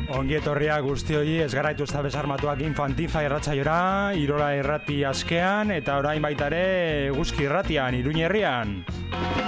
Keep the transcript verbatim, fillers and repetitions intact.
Ongi etorriak guzti hori ez garaitu ez da besarmatuak Infantifa irratsaiora, Irola irrati askean eta orain baita ere Eguzki irratian, Iruña herrian.